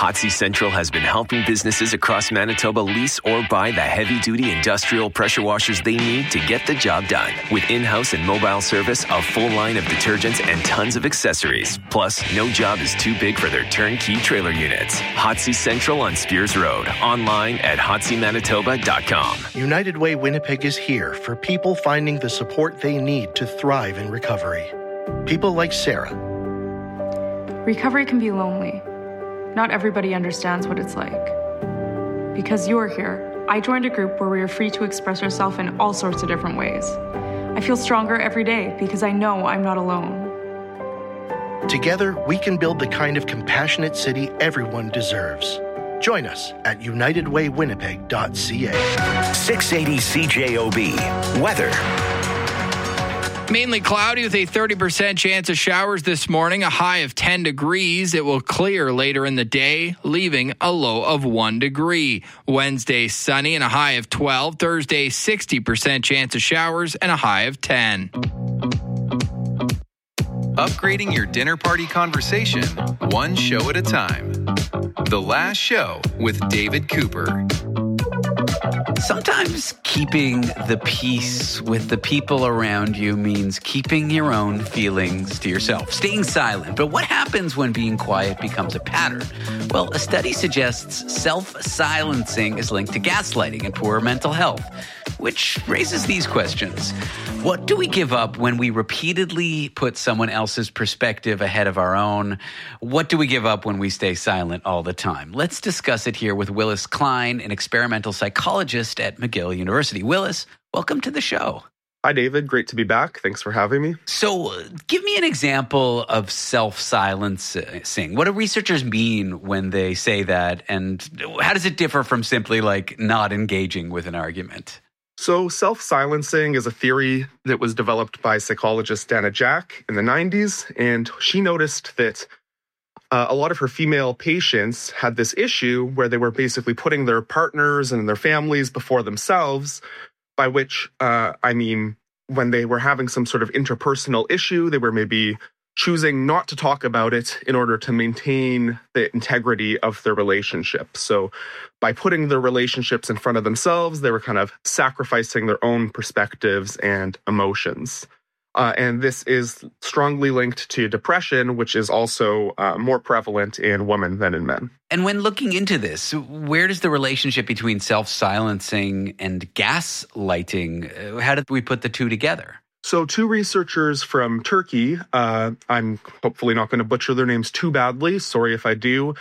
Hotsy Central has been helping businesses across Manitoba lease or buy the heavy-duty industrial pressure washers they need to get the job done. With in-house and mobile service, a full line of detergents, and tons of accessories. Plus, no job is too big for their turnkey trailer units. Hotsy Central on Spears Road. Online at hotsymanitoba.com. United Way Winnipeg is here for people finding the support they need to thrive in recovery. People like Sarah. Recovery can be lonely. Not everybody understands what it's like. Because you're here, I joined a group where we are free to express ourselves in all sorts of different ways. I feel stronger every day because I know I'm not alone. Together, we can build the kind of compassionate city everyone deserves. Join us at unitedwaywinnipeg.ca. 680 CJOB. Weather. Mainly cloudy with a 30% chance of showers this morning, a high of 10 degrees. It will clear later in the day, leaving a low of 1 degree. Wednesday, sunny and a high of 12. Thursday, 60% chance of showers and a high of 10. Upgrading your dinner party conversation, one show at a time. The Last Show with David Cooper. Sometimes keeping the peace with the people around you means keeping your own feelings to yourself, staying silent. But what happens when being quiet becomes a pattern? Well, a study suggests self-silencing is linked to gaslighting and poor mental health, which raises these questions. What do we give up when we repeatedly put someone else's perspective ahead of our own? What do we give up when we stay silent all the time? Let's discuss it here with Willis Klein, an experimental psychologist at McGill University. Willis, welcome to the show. Hi, David. Great to be back. Thanks for having me. So give me an example of self-silencing. What do researchers mean when they say that? And how does it differ from simply like not engaging with an argument? So self-silencing is a theory that was developed by psychologist Dana Jack in the 90s. And she noticed that a lot of her female patients had this issue where they were basically putting their partners and their families before themselves, by which I mean when they were having some sort of interpersonal issue, they were maybe choosing not to talk about it in order to maintain the integrity of their relationship. So by putting their relationships in front of themselves, they were kind of sacrificing their own perspectives and emotions. And this is strongly linked to depression, which is also more prevalent in women than in men. And when looking into this, where does the relationship between self-silencing and gaslighting, how did we put the two together? So two researchers from Turkey, I'm hopefully not going to butcher their names too badly, sorry if I do,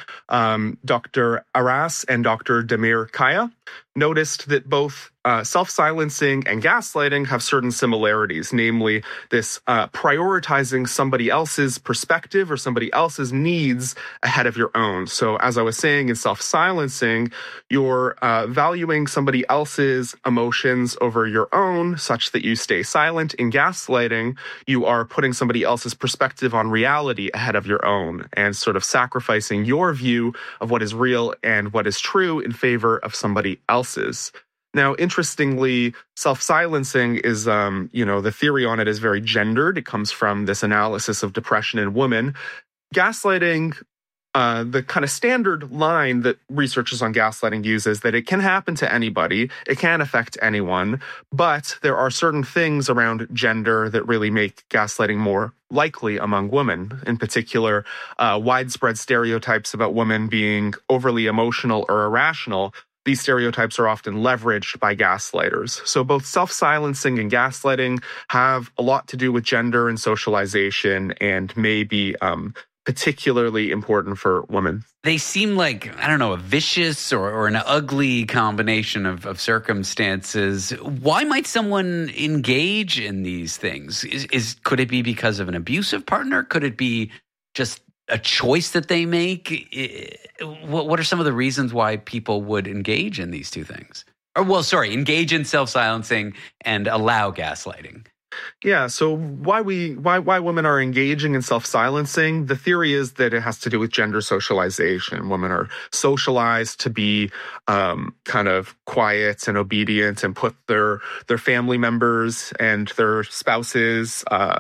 Dr. Aras and Dr. Demir Kaya, noticed that both self-silencing and gaslighting have certain similarities, namely this prioritizing somebody else's perspective or somebody else's needs ahead of your own. So as I was saying, in self-silencing, you're valuing somebody else's emotions over your own such that you stay silent. In gaslighting, you are putting somebody else's perspective on reality ahead of your own and sort of sacrificing your view of what is real and what is true in favor of somebody else's. Now, interestingly, self-silencing is, the theory on it is very gendered. It comes from this analysis of depression in women. Gaslighting, the kind of standard line that researchers on gaslighting use is that it can happen to anybody, it can affect anyone, but there are certain things around gender that really make gaslighting more likely among women. In particular, widespread stereotypes about women being overly emotional or irrational. These stereotypes are often leveraged by gaslighters. So both self-silencing and gaslighting have a lot to do with gender and socialization and may be particularly important for women. They seem like, a vicious or an ugly combination of circumstances. Why might someone engage in these things? Could it be because of an abusive partner? Could it be just a choice that they make? What are some of the reasons why people would engage in these two things? Engage in self-silencing and allow gaslighting. Yeah, so why women are engaging in self-silencing, the theory is that it has to do with gender socialization. Women are socialized to be kind of quiet and obedient and put their family members and their spouses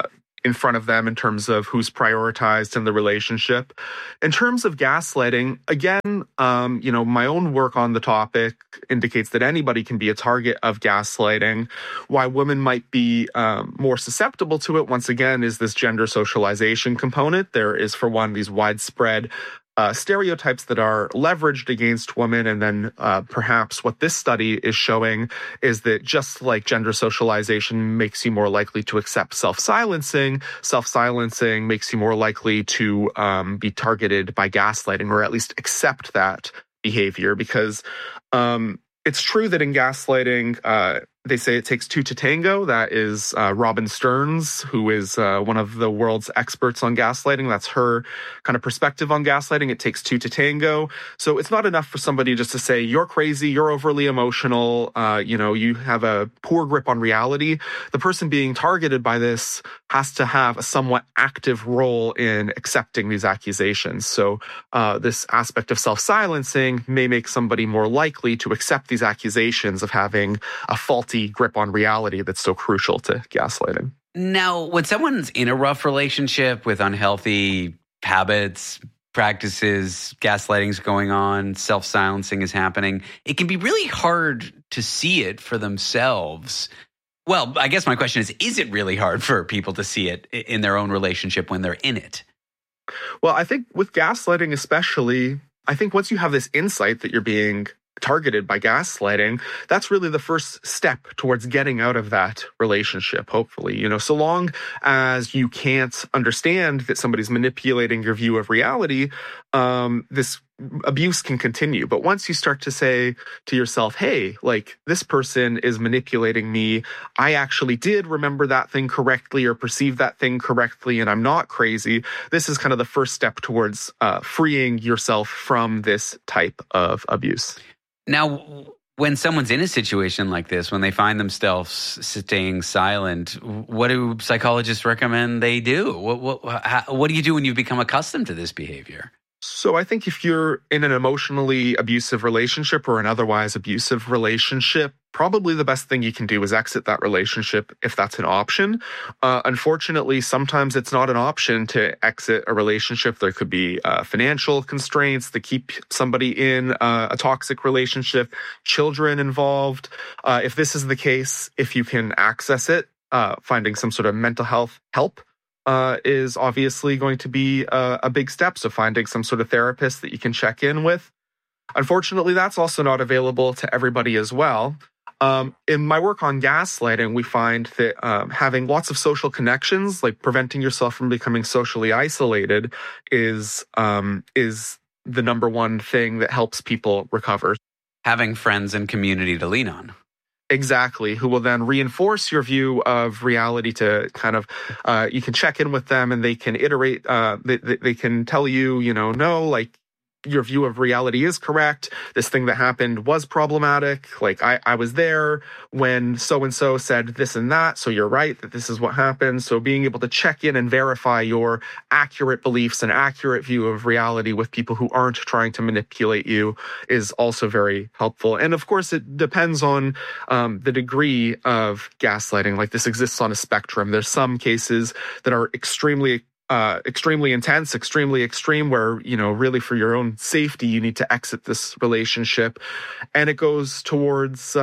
in front of them in terms of who's prioritized in the relationship. In terms of gaslighting, again, my own work on the topic indicates that anybody can be a target of gaslighting. Why women might be more susceptible to it, once again, is this gender socialization component. There is, for one, these widespread stereotypes that are leveraged against women. And then perhaps what this study is showing is that just like gender socialization makes you more likely to accept self-silencing makes you more likely to be targeted by gaslighting, or at least accept that behavior. Because it's true that in gaslighting, they say it takes two to tango. That is Robin Stearns, who is one of the world's experts on gaslighting. That's her kind of perspective on gaslighting. It takes two to tango. So it's not enough for somebody just to say, you're crazy, you're overly emotional, you have a poor grip on reality. The person being targeted by this has to have a somewhat active role in accepting these accusations. So this aspect of self-silencing may make somebody more likely to accept these accusations of having a faulty grip on reality that's so crucial to gaslighting. Now, when someone's in a rough relationship with unhealthy habits, practices, gaslighting's going on, self-silencing is happening, it can be really hard to see it for themselves. Well, I guess my question is it really hard for people to see it in their own relationship when they're in it? Well, I think with gaslighting especially, I think once you have this insight that you're being targeted by gaslighting, that's really the first step towards getting out of that relationship, hopefully. So long as you can't understand that somebody's manipulating your view of reality, this abuse can continue. But once you start to say to yourself, hey, like, this person is manipulating me, I actually did remember that thing correctly or perceive that thing correctly, and I'm not crazy, this is kind of the first step towards freeing yourself from this type of abuse. Now, when someone's in a situation like this, when they find themselves staying silent, what do psychologists recommend they do? What do you do when you become accustomed to this behavior? So I think if you're in an emotionally abusive relationship or an otherwise abusive relationship, probably the best thing you can do is exit that relationship if that's an option. Unfortunately, sometimes it's not an option to exit a relationship. There could be financial constraints that keep somebody in a toxic relationship, children involved. If this is the case, if you can access it, finding some sort of mental health help is obviously going to be a big step. So finding some sort of therapist that you can check in with. Unfortunately, that's also not available to everybody as well. In my work on gaslighting, we find that having lots of social connections, like preventing yourself from becoming socially isolated, is the number one thing that helps people recover. Having friends and community to lean on. Exactly, who will then reinforce your view of reality to kind of, you can check in with them and they can iterate, they can tell you, no, like, your view of reality is correct. This thing that happened was problematic. Like, I was there when so-and-so said this and that, so you're right that this is what happened. So being able to check in and verify your accurate beliefs and accurate view of reality with people who aren't trying to manipulate you is also very helpful. And of course, it depends on the degree of gaslighting. Like, this exists on a spectrum. There's some cases that are extremely intense, extremely extreme, where, really for your own safety, you need to exit this relationship. And it goes towards,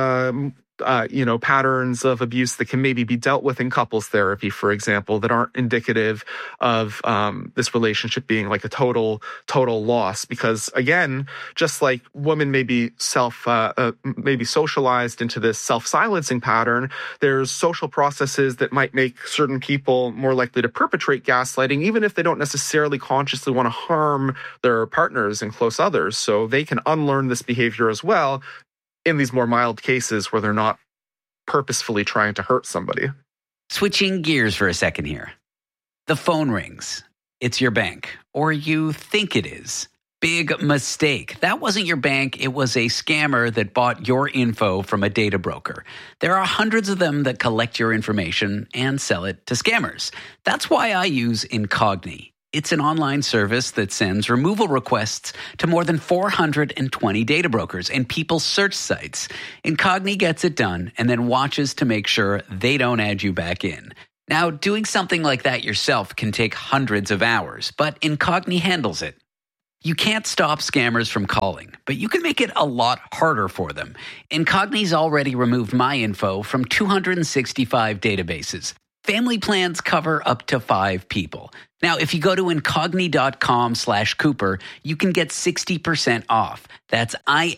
patterns of abuse that can maybe be dealt with in couples therapy, for example, that aren't indicative of this relationship being like a total loss. Because again, just like women may be maybe socialized into this self-silencing pattern, there's social processes that might make certain people more likely to perpetrate gaslighting, even if they don't necessarily consciously want to harm their partners and close others. So they can unlearn this behavior as well in these more mild cases where they're not purposefully trying to hurt somebody. Switching gears for a second here. The phone rings. It's your bank, or you think it is. Big mistake. That wasn't your bank. It was a scammer that bought your info from a data broker. There are hundreds of them that collect your information and sell it to scammers. That's why I use Incogni. It's an online service that sends removal requests to more than 420 data brokers and people's search sites. Incogni gets it done and then watches to make sure they don't add you back in. Now, doing something like that yourself can take hundreds of hours, but Incogni handles it. You can't stop scammers from calling, but you can make it a lot harder for them. Incogni's already removed my info from 265 databases. Family plans cover up to 5 people. Now, if you go to incogni.com/Cooper, you can get 60% off. That's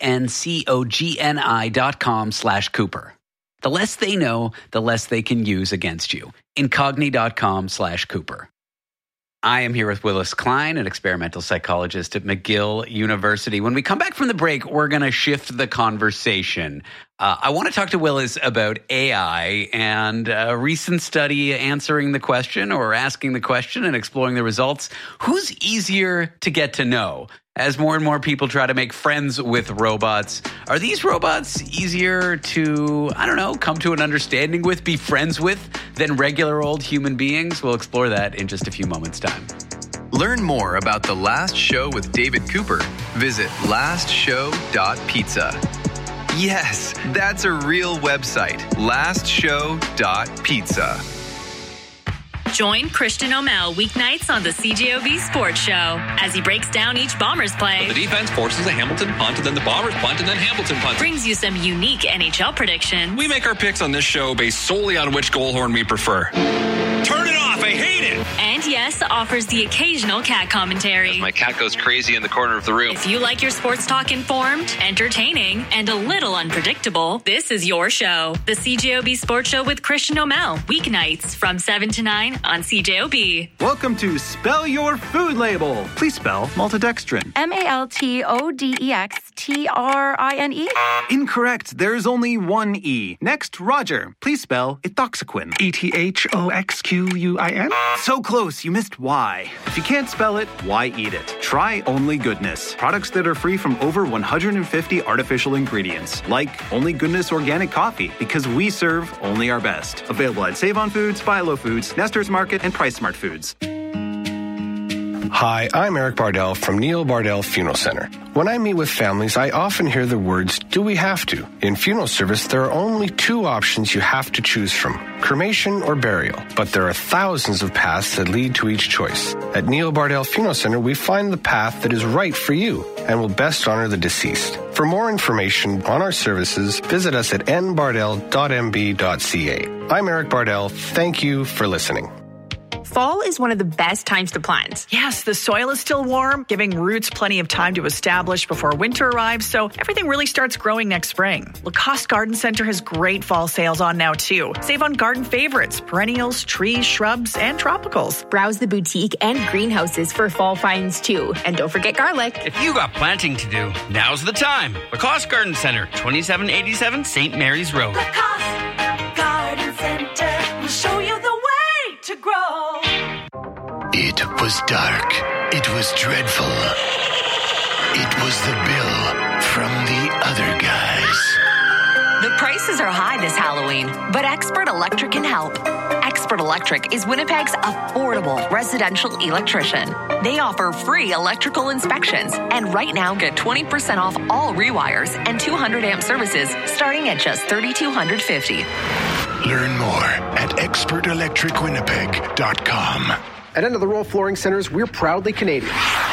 incogni.com/Cooper. The less they know, the less they can use against you. Incogni.com/Cooper. I am here with Willis Klein, an experimental psychologist at McGill University. When we come back from the break, we're going to shift the conversation. I want to talk to Willis about AI and a recent study answering the question or asking the question and exploring the results. Who's easier to get to know? As more and more people try to make friends with robots, are these robots easier to, come to an understanding with, be friends with, than regular old human beings? We'll explore that in just a few moments' time. Learn more about The Last Show with David Cooper. Visit lastshow.pizza. Yes, that's a real website, lastshow.pizza. Join Christian O'Mell weeknights on the CJOB Sports Show as he breaks down each Bombers play. The defense forces a Hamilton punt, and then the Bombers punt, and then Hamilton punt. Brings you some unique NHL predictions. We make our picks on this show based solely on which goal horn we prefer. Turn it off, I hate it! And yes, offers the occasional cat commentary. As my cat goes crazy in the corner of the room. If you like your sports talk informed, entertaining, and a little unpredictable, this is your show. The CJOB Sports Show with Christian O'Mell. Weeknights from 7 to 9 on CJOB. Welcome to Spell Your Food Label. Please spell maltodextrin. MALTODEXTRINE? Incorrect. There's only one E. Next, Roger. Please spell ethoxyquin. ETHOXQUIN? So close, you missed Y. If you can't spell it, why eat it? Try Only Goodness. Products that are free from over 150 artificial ingredients. Like Only Goodness Organic Coffee, because we serve only our best. Available at Save On Foods, Philo Foods, Nestor's Market, and Price Smart Foods. Hi, I'm Eric Bardell from Neil Bardell Funeral Center. When I meet with families, I often hear the words, do we have to? In funeral service, there are only 2 options you have to choose from, cremation or burial. But there are thousands of paths that lead to each choice. At Neil Bardell Funeral Center, we find the path that is right for you and will best honor the deceased. For more information on our services, visit us at nbardell.mb.ca. I'm Eric Bardell. Thank you for listening. Fall is one of the best times to plant. Yes, the soil is still warm, giving roots plenty of time to establish before winter arrives, so everything really starts growing next spring. Lacoste Garden Center has great fall sales on now, too. Save on garden favorites, perennials, trees, shrubs, and tropicals. Browse the boutique and greenhouses for fall finds, too. And don't forget garlic. If you got planting to do, now's the time. Lacoste Garden Center, 2787 St. Mary's Road. Lacoste Garden Center will show you the way to grow. It was dark. It was dreadful. It was the bill from the other guys. The prices are high this Halloween, but Expert Electric can help. Expert Electric is Winnipeg's affordable residential electrician. They offer free electrical inspections and right now get 20% off all rewires and 200 amp services starting at just $3,250. Learn more at expertelectricwinnipeg.com. At End of the Roll Flooring Centers, we're proudly Canadian.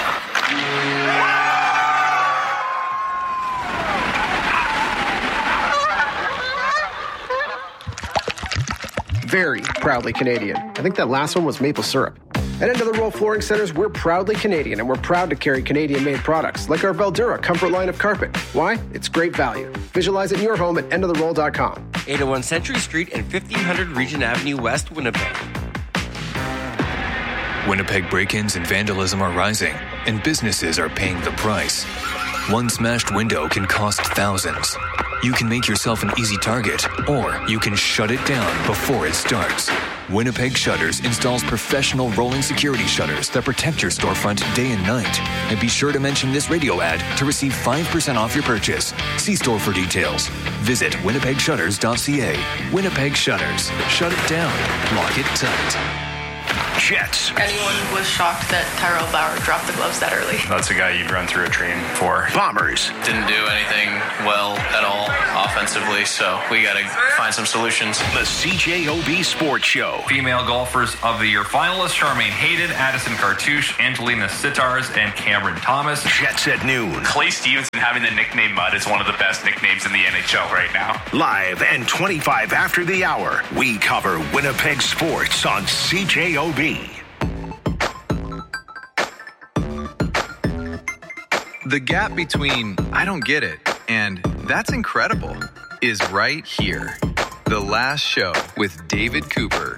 Very proudly Canadian. I think that last one was maple syrup. At End of the Roll Flooring Centers, we're proudly Canadian, and we're proud to carry Canadian-made products, like our Veldura Comfort line of carpet. Why? It's great value. Visualize it in your home at endoftheroll.com. 801 Century Street and 1500 Regent Avenue West, Winnipeg. Winnipeg break-ins and vandalism are rising, and businesses are paying the price. One smashed window can cost thousands. You can make yourself an easy target, or you can shut it down before it starts. Winnipeg Shutters installs professional rolling security shutters that protect your storefront day and night. And be sure to mention this radio ad to receive 5% off your purchase. See store for details. Visit winnipegshutters.ca. Winnipeg Shutters. Shut it down. Lock it tight. Jets. Anyone was shocked that Tyrell Bauer dropped the gloves that early. That's a guy you'd run through a train for. Bombers. Didn't do anything well at all offensively, so we got to find some solutions. The CJOB Sports Show. Female golfers of the year finalists: Charmaine Hayden, Addison Cartouche, Angelina Sitars, and Cameron Thomas. Jets at noon. Clay Stevenson having the nickname Mud is one of the best nicknames in the NHL right now. Live and 25 after the hour, we cover Winnipeg sports on CJOB. The gap between "I don't get it" and "that's incredible" is right here. The Last Show with David Cooper.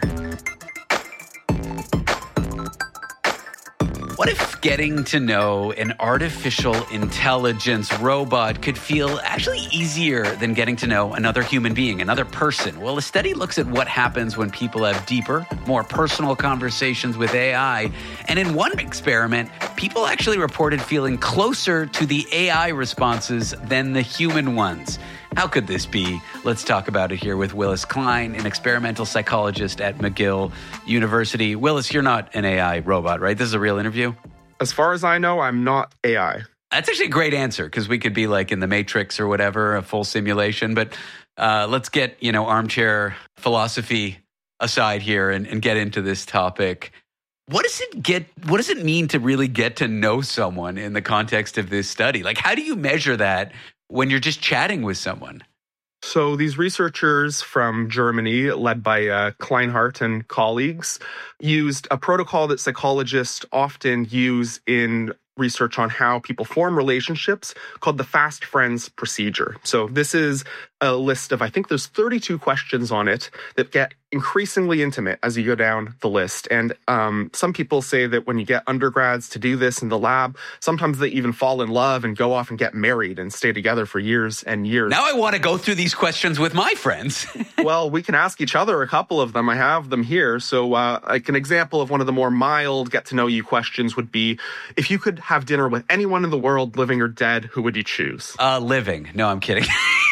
What if getting to know an artificial intelligence robot could feel actually easier than getting to know another human being, another person? Well, a study looks at what happens when people have deeper, more personal conversations with AI. And in one experiment, people actually reported feeling closer to the AI responses than the human ones. How could this be? Let's talk about it here with Willis Klein, an experimental psychologist at McGill University. Willis, you're not an AI robot, right? This is a real interview? As far as I know, I'm not AI. That's actually a great answer, because we could be like in the Matrix or whatever, a full simulation. But let's get, armchair philosophy aside here and get into this topic. What does it mean to really get to know someone in the context of this study? Like, how do you measure that when you're just chatting with someone? So these researchers from Germany, led by Kleinhardt and colleagues, used a protocol that psychologists often use in research on how people form relationships called the Fast Friends procedure. So this is a list of, I think there's 32 questions on it that get increasingly intimate as you go down the list. And some people say that when you get undergrads to do this in the lab, sometimes they even fall in love and go off and get married and stay together for years and years. Now I want to go through these questions with my friends. Well, we can ask each other a couple of them. I have them here. So like an example of one of the more mild get-to-know-you questions would be, if you could have dinner with anyone in the world, living or dead, who would you choose? Living. No, I'm kidding.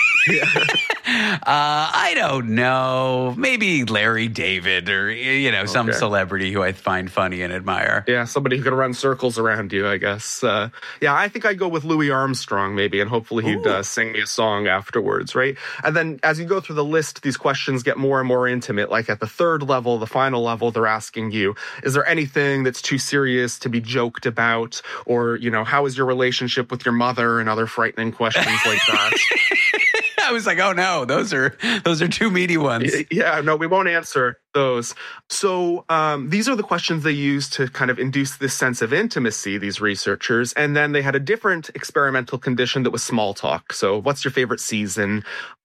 I don't know. Maybe Larry David or, some celebrity who I find funny and admire. Yeah, somebody who could run circles around you, I guess. I think I'd go with Louis Armstrong maybe, and hopefully he'd sing me a song afterwards, right? And then as you go through the list, these questions get more and more intimate. Like at the third level, the final level, they're asking you, is there anything that's too serious to be joked about? Or, how is your relationship with your mother, and other frightening questions like that. I was like, oh no, those are too meaty ones. Yeah, no, we won't answer those. So these are the questions they use to kind of induce this sense of intimacy, these researchers. And then they had a different experimental condition that was small talk. So what's your favorite season?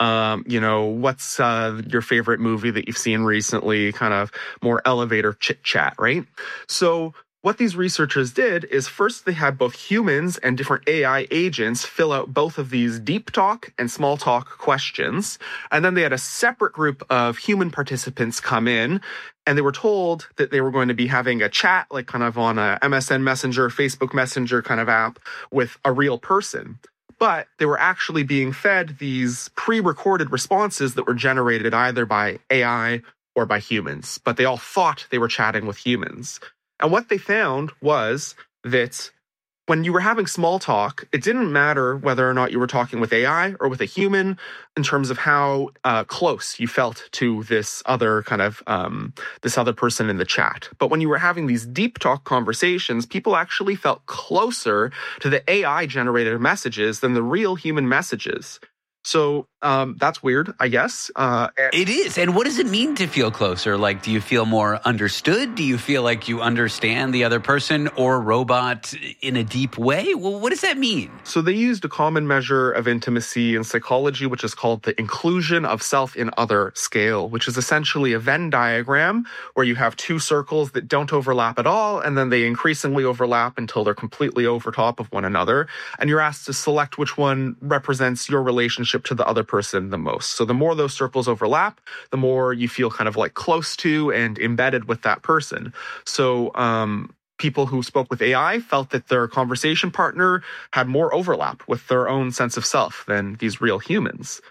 What's your favorite movie that you've seen recently? Kind of more elevator chit chat, right? So what these researchers did is first they had both humans and different AI agents fill out both of these deep talk and small talk questions. And then they had a separate group of human participants come in, and they were told that they were going to be having a chat, like kind of on a MSN Messenger, Facebook Messenger kind of app with a real person. But they were actually being fed these pre-recorded responses that were generated either by AI or by humans. But they all thought they were chatting with humans. And what they found was that when you were having small talk, it didn't matter whether or not you were talking with AI or with a human in terms of how close you felt to this other kind of this other person in the chat. But when you were having these deep talk conversations, people actually felt closer to the AI generated messages than the real human messages. So that's weird, I guess. It is. And what does it mean to feel closer? Like, do you feel more understood? Do you feel like you understand the other person or robot in a deep way? Well, what does that mean? So they used a common measure of intimacy in psychology, which is called the inclusion of self in other scale, which is essentially a Venn diagram where you have two circles that don't overlap at all, and then they increasingly overlap until they're completely over top of one another. And you're asked to select which one represents your relationship to the other person the most. So the more those circles overlap, the more you feel kind of like close to and embedded with that person. So people who spoke with AI felt that their conversation partner had more overlap with their own sense of self than these real humans.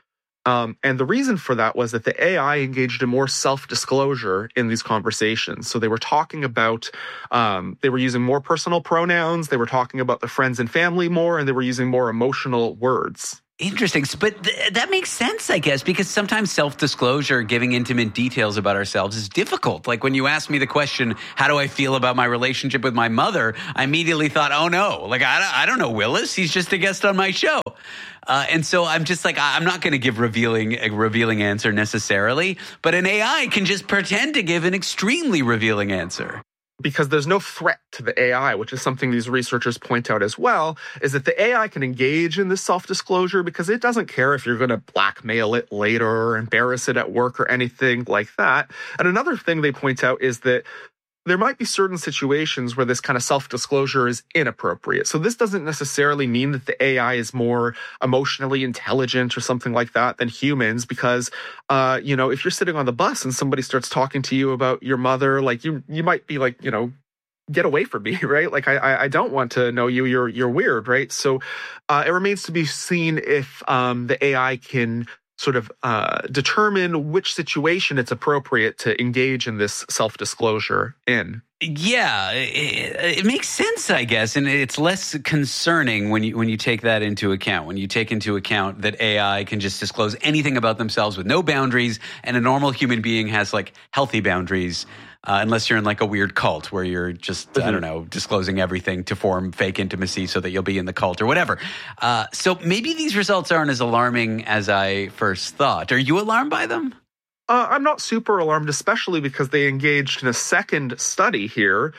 And the reason for that was that the AI engaged in more self-disclosure in these conversations. So they were talking about, they were using more personal pronouns, they were talking about the friends and family more, and they were using more emotional words. Interesting. But that makes sense, I guess, because sometimes self-disclosure, giving intimate details about ourselves is difficult. Like when you asked me the question, how do I feel about my relationship with my mother? I immediately thought, oh no, like I don't know Willis. He's just a guest on my show. And so I'm just like, I'm not going to give a revealing answer necessarily, but an AI can just pretend to give an extremely revealing answer. Because there's no threat to the AI, which is something these researchers point out as well, is that the AI can engage in this self-disclosure because it doesn't care if you're going to blackmail it later or embarrass it at work or anything like that. And another thing they point out is that there might be certain situations where this kind of self-disclosure is inappropriate. So this doesn't necessarily mean that the AI is more emotionally intelligent or something like that than humans, because, if you're sitting on the bus and somebody starts talking to you about your mother, like you might be like, get away from me, right? Like, I don't want to know you. You're weird, right? So it remains to be seen if the AI can sort of determine which situation it's appropriate to engage in this self-disclosure in. Yeah, it makes sense, I guess, and it's less concerning when you take that into account. When you take into account that AI can just disclose anything about themselves with no boundaries, and a normal human being has like healthy boundaries. Unless you're in like a weird cult where you're just, I don't know, disclosing everything to form fake intimacy so that you'll be in the cult or whatever. So maybe these results aren't as alarming as I first thought. Are you alarmed by them? I'm not super alarmed, especially because they engaged in a second study here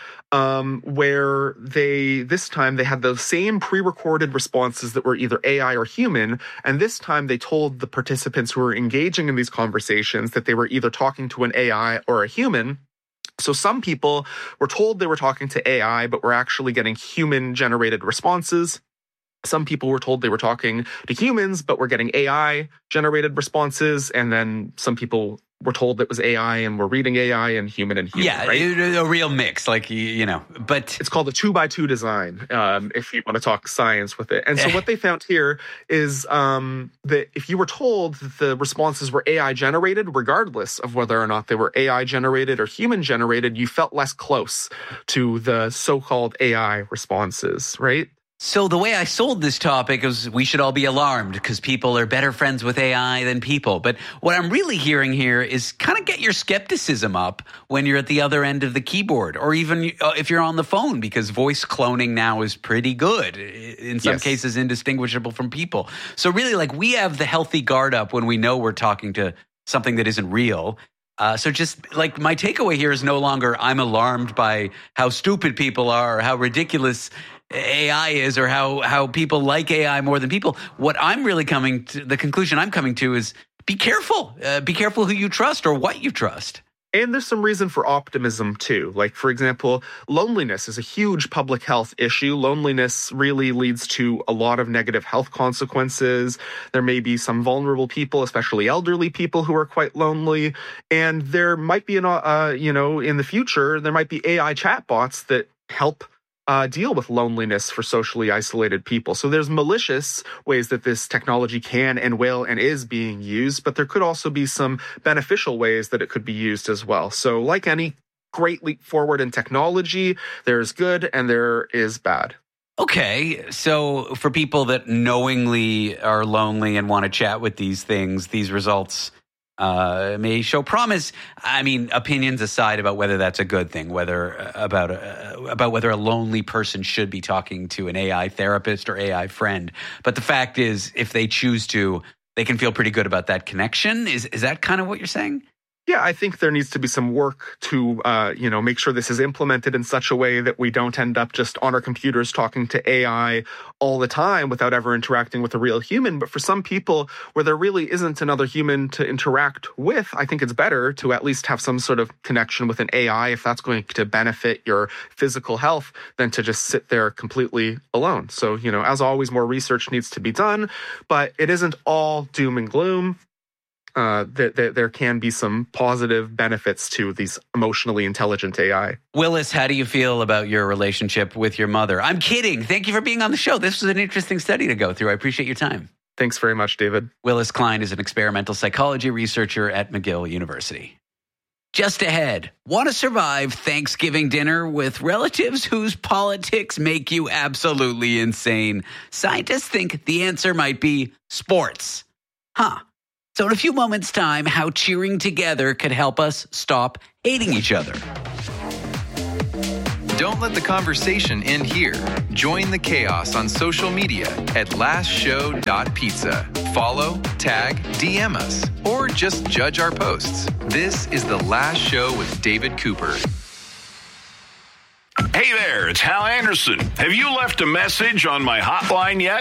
where this time they had the same pre-recorded responses that were either AI or human. And this time they told the participants who were engaging in these conversations that they were either talking to an AI or a human. So some people were told they were talking to AI, but were actually getting human-generated responses. Some people were told they were talking to humans, but were getting AI-generated responses. And then some people were told it was AI and were reading AI and human, yeah, right? A real mix, like, but it's called a 2x2 design, if you want to talk science with it. And so what they found here is that if you were told that the responses were AI generated, regardless of whether or not they were AI generated or human generated, you felt less close to the so-called AI responses, right? So the way I sold this topic is we should all be alarmed because people are better friends with AI than people. But what I'm really hearing here is kind of get your skepticism up when you're at the other end of the keyboard, or even if you're on the phone, because voice cloning now is pretty good, in some cases indistinguishable from people. So really, like, we have the healthy guard up when we know we're talking to something that isn't real. So just like my takeaway here is no longer I'm alarmed by how stupid people are or how ridiculous AI is or how people like AI more than people. What I'm really coming to, the conclusion I'm coming to is be careful. Be careful who you trust or what you trust. And there's some reason for optimism, too. Like, for example, loneliness is a huge public health issue. Loneliness really leads to a lot of negative health consequences. There may be some vulnerable people, especially elderly people, who are quite lonely. And there might be, in the future, there might be AI chatbots that help deal with loneliness for socially isolated people. So there's malicious ways that this technology can and will and is being used, but there could also be some beneficial ways that it could be used as well. So like any great leap forward in technology, there's good and there is bad. Okay, so for people that knowingly are lonely and want to chat with these things, these results may show promise. I mean, opinions aside about whether that's a good thing, about whether a lonely person should be talking to an AI therapist or AI friend. But the fact is, if they choose to, they can feel pretty good about that connection. Is that kind of what you're saying? Yeah, I think there needs to be some work to, make sure this is implemented in such a way that we don't end up just on our computers talking to AI all the time without ever interacting with a real human. But for some people where there really isn't another human to interact with, I think it's better to at least have some sort of connection with an AI if that's going to benefit your physical health than to just sit there completely alone. So, as always, more research needs to be done, but it isn't all doom and gloom. There can be some positive benefits to these emotionally intelligent AI. Willis, how do you feel about your relationship with your mother? I'm kidding. Thank you for being on the show. This was an interesting study to go through. I appreciate your time. Thanks very much, David. Willis Klein is an experimental psychology researcher at McGill University. Just ahead, want to survive Thanksgiving dinner with relatives whose politics make you absolutely insane? Scientists think the answer might be sports. So in a few moments' time, how cheering together could help us stop hating each other. Don't let the conversation end here. Join the chaos on social media at lastshow.pizza. Follow, tag, DM us, or just judge our posts. This is The Last Show with David Cooper. Hey there, it's Hal Anderson. Have you left a message on my hotline yet?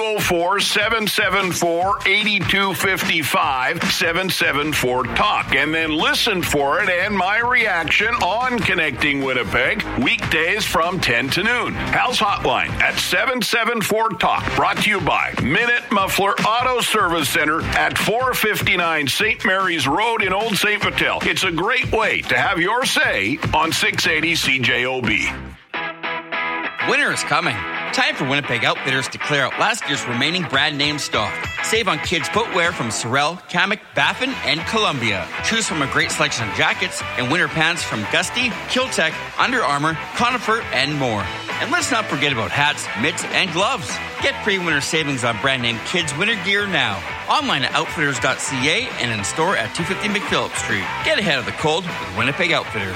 204-774-8255, 774-TALK. And then listen for it and my reaction on Connecting Winnipeg, weekdays from 10 to noon. Hal's hotline at 774-TALK, brought to you by Minute Muffler Auto Service Center at 459 St. Mary's Road in Old St. Vital. It's a great way to have your say on 680 CJOB. Winter is coming. Time for Winnipeg Outfitters to clear out last year's remaining brand name stock. Save on kids' footwear from Sorel, Kamek, Baffin, and Columbia. Choose from a great selection of jackets and winter pants from Gusty, Kiltech, Under Armour, Conifer, and more. And let's not forget about hats, mitts, and gloves. Get pre-winter savings on brand name kids' winter gear now. Online at outfitters.ca and in store at 250 McPhillips Street. Get ahead of the cold with Winnipeg Outfitters.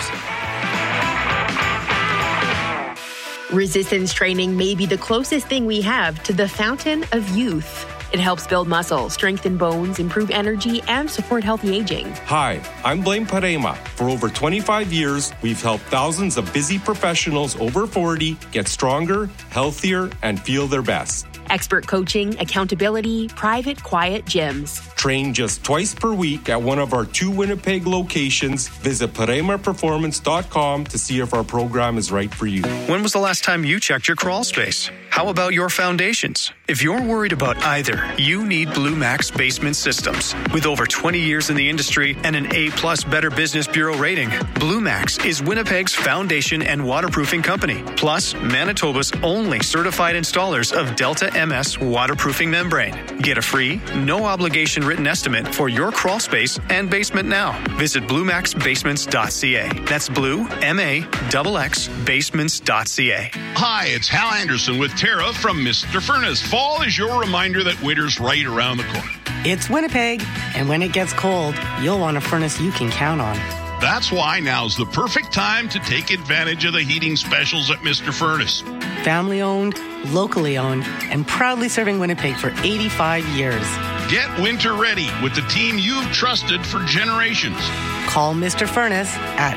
Resistance training may be the closest thing we have to the fountain of youth. It helps build muscle, strengthen bones, improve energy, and support healthy aging. Hi, I'm Blaine Parema. For over 25 years, we've helped thousands of busy professionals over 40 get stronger, healthier, and feel their best. Expert coaching, accountability, private, quiet gyms. Train just twice per week at one of our 2 Winnipeg locations. Visit ParemaPerformance.com to see if our program is right for you. When was the last time you checked your crawl space? How about your foundations? If you're worried about either, you need Blue Max Basement Systems. With over 20 years in the industry and an A+ Better Business Bureau rating, Blue Max is Winnipeg's foundation and waterproofing company, plus Manitoba's only certified installers of Delta MS waterproofing membrane. Get a free, no obligation written estimate for your crawl space and basement now. Visit BlueMaxBasements.ca. That's Blue, M-A-X-X, Basements.ca. Hi, it's Hal Anderson with Tara from Mr. Furnace. Fall is your reminder that winter's right around the corner. It's Winnipeg, and when it gets cold, you'll want a furnace you can count on. That's why now's the perfect time to take advantage of the heating specials at Mr. Furnace. Family owned, locally owned, and proudly serving Winnipeg for 85 years. Get winter ready with the team you've trusted for generations. Call Mr. Furnace at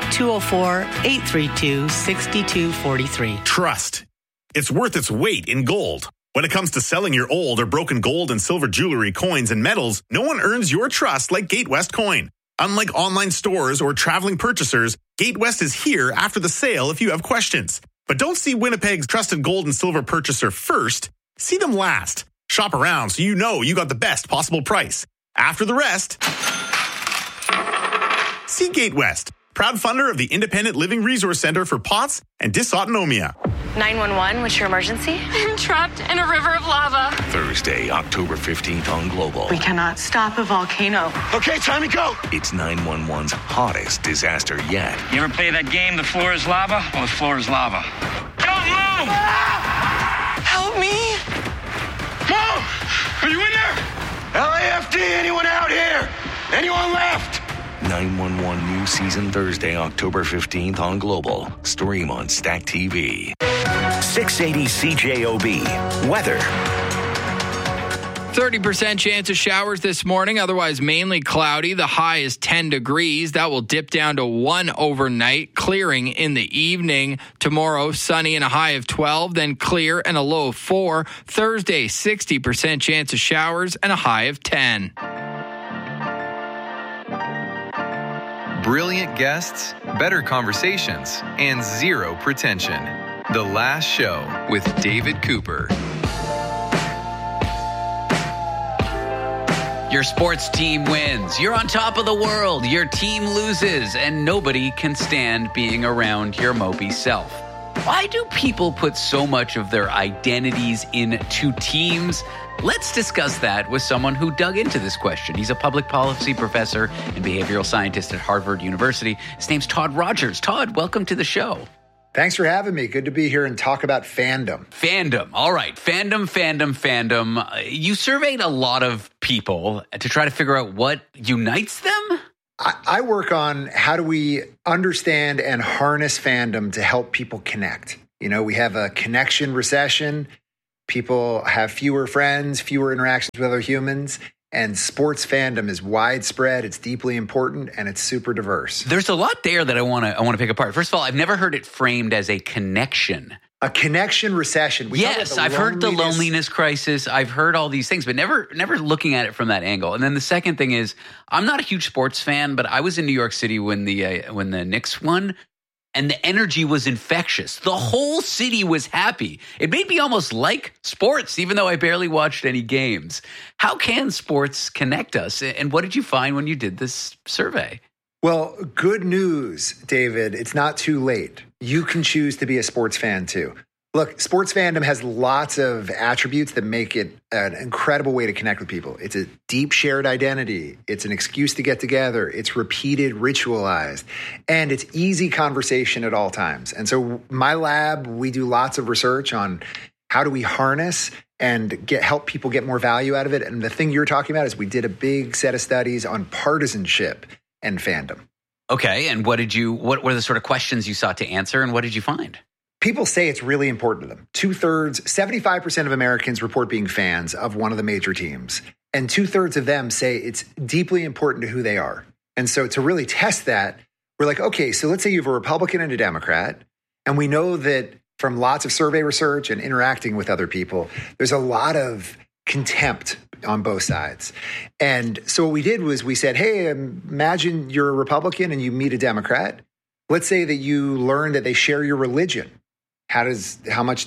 204-832-6243. Trust. It's worth its weight in gold. When it comes to selling your old or broken gold and silver jewelry, coins, and metals, no one earns your trust like Gatewest Coin. Unlike online stores or traveling purchasers, Gatewest is here after the sale if you have questions. But don't see Winnipeg's trusted gold and silver purchaser first. See them last. Shop around so you know you got the best possible price. After the rest, see Gatewest, proud funder of the Independent Living Resource Center for POTS and Dysautonomia. 911, what's your emergency? I'm trapped in a river of lava. Thursday, October 15th on Global. We cannot stop a volcano. Okay, time to go. It's 911's hottest disaster yet. You ever play that game, The Floor is Lava? Well, the floor is lava. Don't move! Help me! Mom! Are you in there? LAFD, anyone out here? Anyone left? 911 new season Thursday, October 15th on Global. Stream on Stack TV. 680 CJOB. Weather. 30% chance of showers this morning, otherwise mainly cloudy. The high is 10 degrees. That will dip down to 1 overnight, clearing in the evening. Tomorrow, sunny and a high of 12, then clear and a low of 4. Thursday, 60% chance of showers and a high of 10. Brilliant guests, better conversations, and zero pretension. The Last Show with David Cooper. Your sports team wins. You're on top of the world. Your team loses, and nobody can stand being around your mopey self. Why do people put so much of their identities into teams? Let's discuss that with someone who dug into this question. He's a public policy professor and behavioral scientist at Harvard University. His name's Todd Rogers. Todd, welcome to the show. Thanks for having me. Good to be here and talk about fandom. Fandom. All right. Fandom. You surveyed a lot of people to try to figure out what unites them? I work on how do we understand and harness fandom to help people connect. You know, we have a connection recession. People have fewer friends, fewer interactions with other humans. And sports fandom is widespread, it's deeply important, and it's super diverse. There's a lot there that I want to pick apart. First of all, I've never heard it framed as a connection. A connection recession. Yes, I've heard the loneliness crisis. I've heard all these things, but never looking at it from that angle. And then the second thing is, I'm not a huge sports fan, but I was in New York City when the Knicks won. And the energy was infectious. The whole city was happy. It made me almost like sports, even though I barely watched any games. How can sports connect us? And what did you find when you did this survey? Well, good news, David. It's not too late. You can choose to be a sports fan too. Look, sports fandom has lots of attributes that make it an incredible way to connect with people. It's a deep shared identity. It's an excuse to get together. It's repeated, ritualized, and it's easy conversation at all times. And so my lab, we do lots of research on how do we harness and help people get more value out of it. And the thing you're talking about is we did a big set of studies on partisanship and fandom. Okay, and what were the sort of questions you sought to answer, and what did you find? People say it's really important to them. 75% of Americans report being fans of one of the major teams. And 2/3 of them say it's deeply important to who they are. And so to really test that, we're like, okay, so let's say you have a Republican and a Democrat. And we know that from lots of survey research and interacting with other people, there's a lot of contempt on both sides. And so what we did was we said, hey, imagine you're a Republican and you meet a Democrat. Let's say that you learn that they share your religion. How much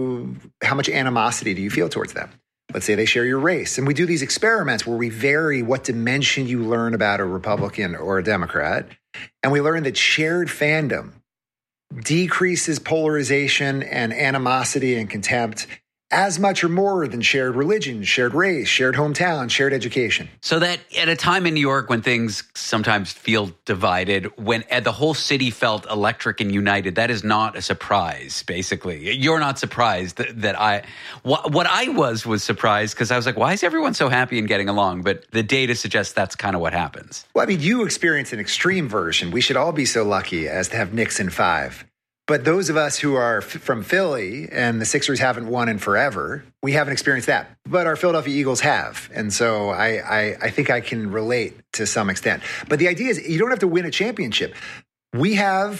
animosity do you feel towards them? Let's say they share your race. And we do these experiments where we vary what dimension you learn about a Republican or a Democrat. And we learn that shared fandom decreases polarization and animosity and contempt as much or more than shared religion, shared race, shared hometown, shared education. So that at a time in New York when things sometimes feel divided, when the whole city felt electric and united, that is not a surprise, basically. You're not surprised that what I was surprised because I was like, why is everyone so happy and getting along? But the data suggests that's kind of what happens. Well, I mean, you experienced an extreme version. We should all be so lucky as to have Knicks in 5. But those of us who are from Philly and the Sixers haven't won in forever, we haven't experienced that. But our Philadelphia Eagles have. And so I think I can relate to some extent. But the idea is you don't have to win a championship. We have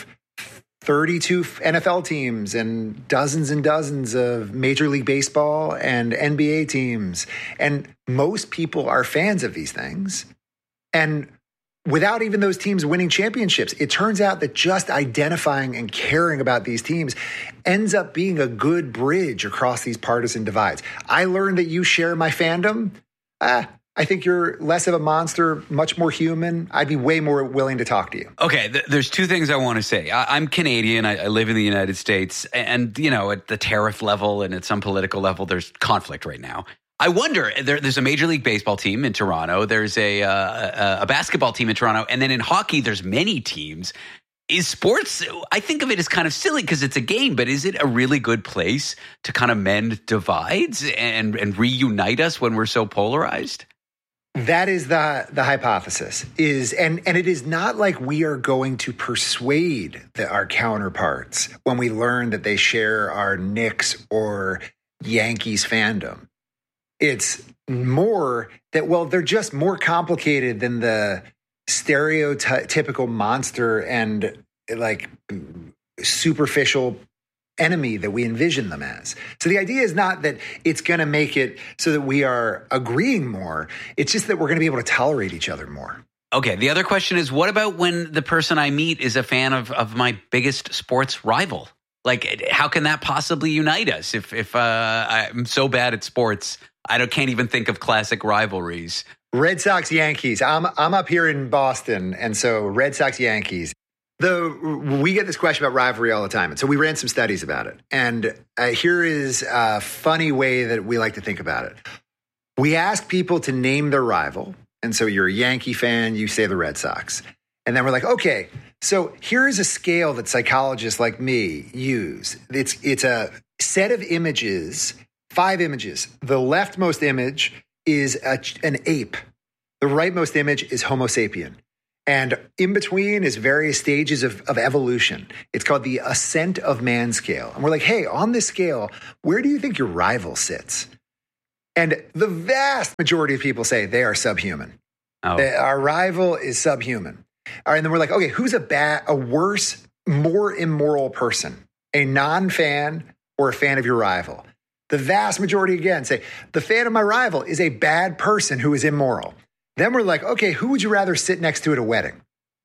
32 NFL teams and dozens of Major League Baseball and NBA teams. And most people are fans of these things. And without even those teams winning championships, it turns out that just identifying and caring about these teams ends up being a good bridge across these partisan divides. I learned that you share my fandom. I think you're less of a monster, much more human. I'd be way more willing to talk to you. Okay, there's two things I want to say. I'm Canadian. I live in the United States. And, you know, at the tariff level and at some political level, there's conflict right now. I wonder, there's a Major League Baseball team in Toronto. There's a basketball team in Toronto. And then in hockey, there's many teams. Is sports, I think of it as kind of silly because it's a game, but is it a really good place to kind of mend divides and reunite us when we're so polarized? That is the hypothesis. And it is not like we are going to persuade our counterparts when we learn that they share our Knicks or Yankees fandom. It's more that, well, they're just more complicated than the stereotypical monster and like superficial enemy that we envision them as. So the idea is not that it's going to make it so that we are agreeing more. It's just that we're going to be able to tolerate each other more. Okay. The other question is, what about when the person I meet is a fan of my biggest sports rival? Like, how can that possibly unite us? If I'm so bad at sports, can't even think of classic rivalries. Red Sox, Yankees. I'm up here in Boston, and so Red Sox, Yankees. We get this question about rivalry all the time. And so we ran some studies about it. And here is a funny way that we like to think about it. We ask people to name their rival. And so you're a Yankee fan, you say the Red Sox. And then we're like, okay, so here's a scale that psychologists like me use. It's a set of images, 5 images. The leftmost image is an ape. The rightmost image is Homo sapien. And in between is various stages of evolution. It's called the ascent of man scale. And we're like, hey, on this scale, where do you think your rival sits? And the vast majority of people say they are subhuman. Oh. Our rival is subhuman. All right, and then we're like, okay, who's a worse, more immoral person? A non-fan or a fan of your rival? The vast majority, again, say the fan of my rival is a bad person who is immoral. Then we're like, okay, who would you rather sit next to at a wedding?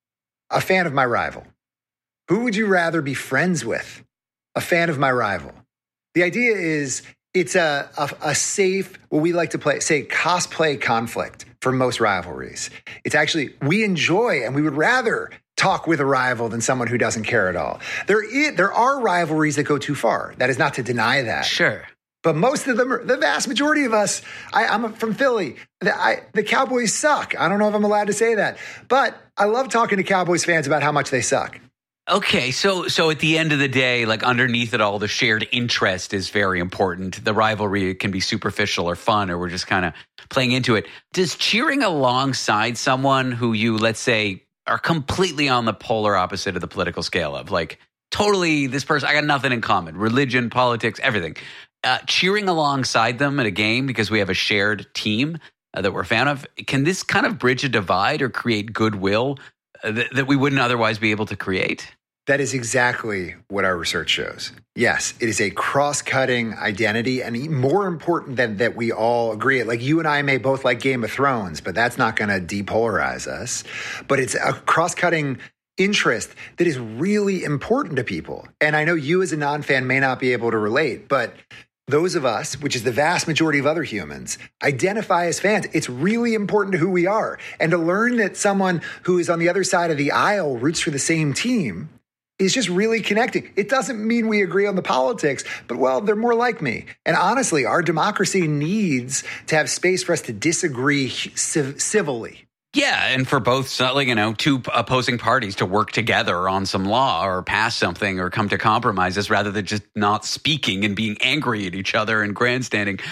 A fan of my rival. Who would you rather be friends with? A fan of my rival. The idea is it's a safe, what we like to say cosplay conflict for most rivalries. It's actually, we enjoy and we would rather talk with a rival than someone who doesn't care at all. There are rivalries that go too far. That is not to deny that. Sure. But most of them, the vast majority of us, I'm from Philly. The Cowboys suck. I don't know if I'm allowed to say that. But I love talking to Cowboys fans about how much they suck. Okay, so at the end of the day, like underneath it all, the shared interest is very important. The rivalry can be superficial or fun, or we're just kind of playing into it. Does cheering alongside someone who you, let's say, are completely on the polar opposite of the political scale of, like, totally this person, I got nothing in common, religion, politics, everything. Cheering alongside them at a game because we have a shared team that we're a fan of, can this kind of bridge a divide or create goodwill that we wouldn't otherwise be able to create? That is exactly what our research shows. Yes, it is a cross-cutting identity, and more important than that we all agree. Like, you and I may both like Game of Thrones, but that's not going to depolarize us. But it's a cross-cutting interest that is really important to people. And I know you as a non-fan may not be able to relate, but those of us, which is the vast majority of other humans, identify as fans. It's really important to who we are. And to learn that someone who is on the other side of the aisle roots for the same team is just really connecting. It doesn't mean we agree on the politics, but, well, they're more like me. And honestly, our democracy needs to have space for us to disagree civilly. Yeah, and for both, two opposing parties to work together on some law or pass something or come to compromises rather than just not speaking and being angry at each other and grandstanding.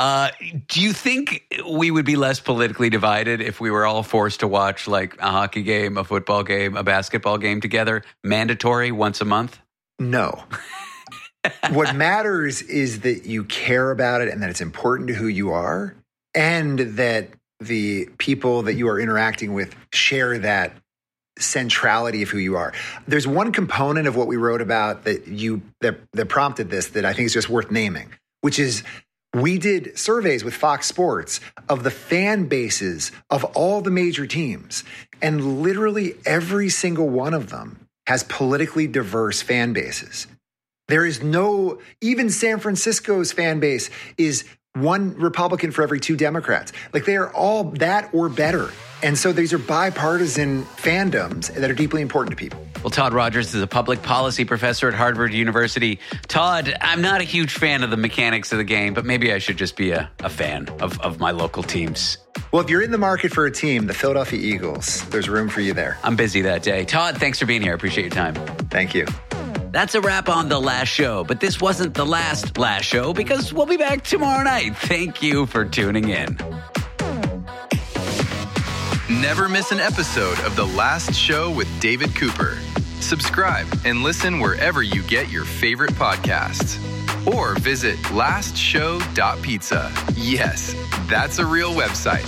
Do you think we would be less politically divided if we were all forced to watch, like, a hockey game, a football game, a basketball game together, mandatory once a month? No. What matters is that you care about it and that it's important to who you are, and that the people that you are interacting with share that centrality of who you are. There's one component of what we wrote about that prompted this that I think is just worth naming, which is we did surveys with Fox Sports of the fan bases of all the major teams, and literally every single one of them has politically diverse fan bases. There is even San Francisco's fan base is one Republican for every 2 Democrats. Like, they are all that or better. And so these are bipartisan fandoms that are deeply important to people. Well, Todd Rogers is a public policy professor at Harvard University. Todd, I'm not a huge fan of the mechanics of the game, but maybe I should just be a fan of my local teams. Well, if you're in the market for a team, the Philadelphia Eagles, there's room for you there. I'm busy that day. Todd, thanks for being here. I appreciate your time. Thank you. That's a wrap on The Last Show, but this wasn't the last show because we'll be back tomorrow night. Thank you for tuning in. Never miss an episode of The Last Show with David Cooper. Subscribe and listen wherever you get your favorite podcasts. Or visit lastshow.pizza. Yes, that's a real website.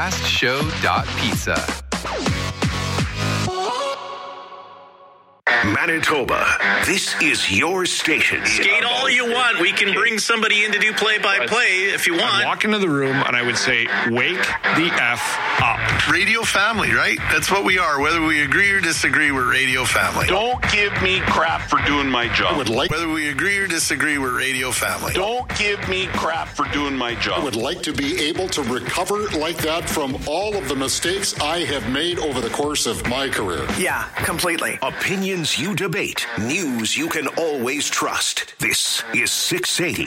Lastshow.pizza. Manitoba. This is your station. Skate all you want. We can bring somebody in to do play-by-play if you want. I'd walk into the room and I would say, wake the F up. Radio family, right? That's what we are. Whether we agree or disagree, we're radio family. Don't give me crap for doing my job. Whether we agree or disagree, we're radio family. Don't give me crap for doing my job. I would like to be able to recover like that from all of the mistakes I have made over the course of my career. Yeah, completely. Opinions you debate. News you can always trust. This is 680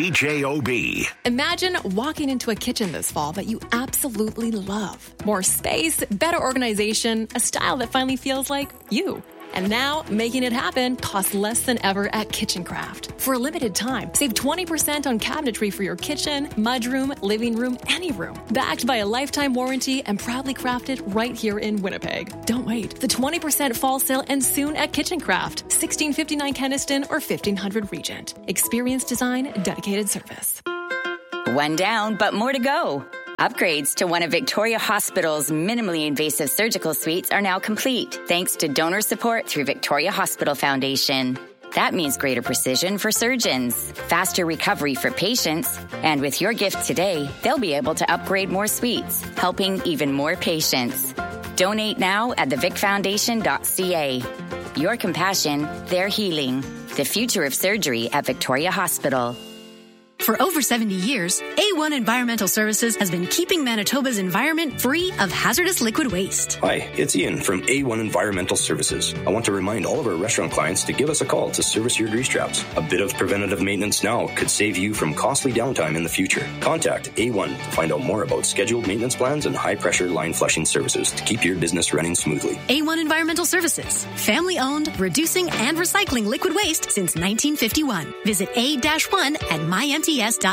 CJOB. Imagine walking into a kitchen this fall that you absolutely love. More space, better organization, a style that finally feels like you. And now, making it happen costs less than ever at KitchenCraft. For a limited time, save 20% on cabinetry for your kitchen, mudroom, living room, any room. Backed by a lifetime warranty and proudly crafted right here in Winnipeg. Don't wait. The 20% fall sale ends soon at KitchenCraft, 1659 Kenniston or 1500 Regent. Experienced design, dedicated service. One down, but more to go. Upgrades to one of Victoria Hospital's minimally invasive surgical suites are now complete, thanks to donor support through Victoria Hospital Foundation. That means greater precision for surgeons, faster recovery for patients, and with your gift today, they'll be able to upgrade more suites, helping even more patients. Donate now at thevicfoundation.ca. Your compassion, their healing. The future of surgery at Victoria Hospital. For over 70 years, A1 Environmental Services has been keeping Manitoba's environment free of hazardous liquid waste. Hi, it's Ian from A1 Environmental Services. I want to remind all of our restaurant clients to give us a call to service your grease traps. A bit of preventative maintenance now could save you from costly downtime in the future. Contact A1 to find out more about scheduled maintenance plans and high-pressure line flushing services to keep your business running smoothly. A1 Environmental Services, family-owned, reducing and recycling liquid waste since 1951. Visit A-1 at MyMTS.net.